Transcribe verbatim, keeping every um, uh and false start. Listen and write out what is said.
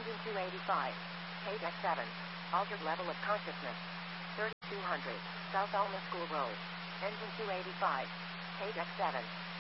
Engine two eighty-five. Page X seven. Altered level of consciousness. thirty-two hundred. South Alma School Road. Engine two eighty-five. Page X seven.